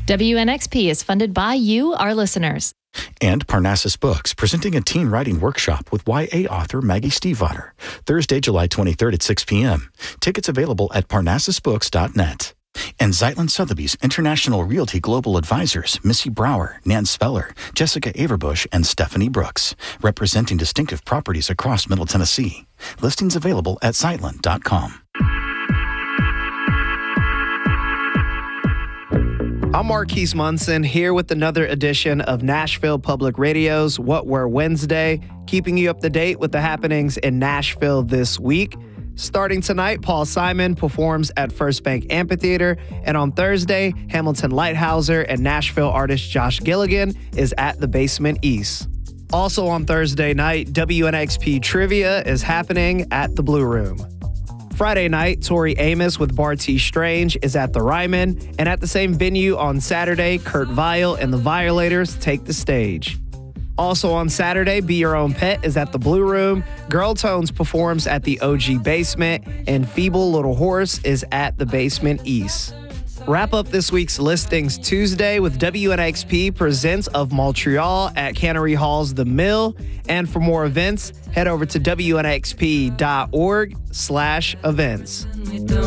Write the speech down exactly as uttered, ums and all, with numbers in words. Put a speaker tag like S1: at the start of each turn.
S1: W N X P is funded by you, our listeners.
S2: And Parnassus Books, presenting a teen writing workshop with Y A author Maggie Stiefvater, Thursday, July twenty-third at six p.m. Tickets available at parnassus books dot net. And Zeitlin Sotheby's International Realty Global Advisors, Missy Brower, Nan Speller, Jessica Averbush, and Stephanie Brooks, representing distinctive properties across Middle Tennessee. Listings available at zeitlin dot com.
S3: I'm Marquise Munson here with another edition of Nashville Public Radio's What Were Wednesday, keeping you up to date with the happenings in Nashville this week. Starting tonight, Paul Simon performs at First Bank Amphitheater, and on Thursday, Hamilton Lighthouser and Nashville artist Josh Gilligan is at the Basement East. Also on Thursday night, W N X P Trivia is happening at the Blue Room. Friday night, Tori Amos with Barty Strange is at the Ryman, and at the same venue on Saturday, Kurt Vile and the Violators take the stage. Also on Saturday, Be Your Own Pet is at the Blue Room, Girl Tones performs at the O G Basement, and Feeble Little Horse is at the Basement East. Wrap up this week's listings Tuesday with W N X P Presents of Montreal at Cannery Hall's The Mill. And for more events, head over to W N X P dot org slash events.